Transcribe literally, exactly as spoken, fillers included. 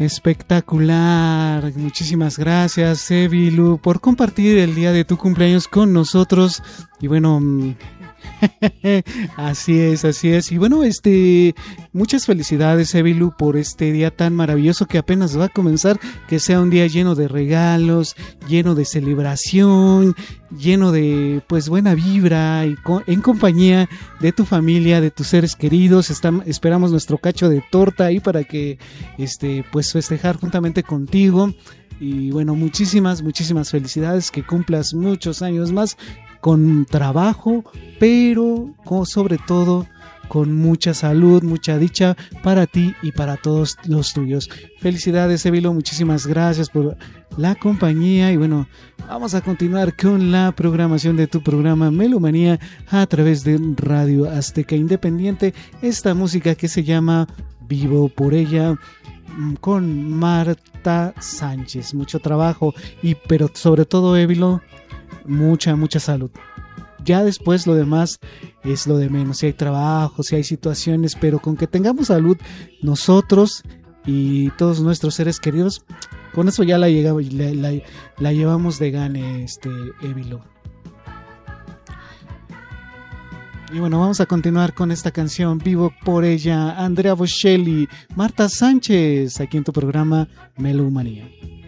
Espectacular. Muchísimas gracias, Evilu, por compartir el día de tu cumpleaños con nosotros. Y bueno, así es, así es. Y bueno, este, muchas felicidades, Evilu, por este día tan maravilloso que apenas va a comenzar. Que sea un día lleno de regalos, lleno de celebración, lleno de pues buena vibra y co- en compañía de tu familia, de tus seres queridos. Estam- esperamos nuestro cacho de torta ahí para que este pues festejar juntamente contigo. Y bueno, muchísimas, muchísimas felicidades, que cumplas muchos años más con trabajo, pero con, sobre todo con mucha salud, mucha dicha para ti y para todos los tuyos. Felicidades, Evilo, muchísimas gracias por la compañía. Y bueno, vamos a continuar con la programación de tu programa Melomanía a través de Radio Azteca Independiente. Esta música que se llama Vivo por ella, con Marta Sánchez. Mucho trabajo, y pero sobre todo, Evilo, mucha, mucha salud. Ya después lo demás es lo de menos. Si hay trabajo, si hay situaciones, pero con que tengamos salud nosotros y todos nuestros seres queridos, con eso ya la, llega, la, la, la llevamos de gane, este Evilo. Y bueno, vamos a continuar con esta canción, Vivo por ella, Andrea Bocelli, Marta Sánchez, aquí en tu programa Melomanía.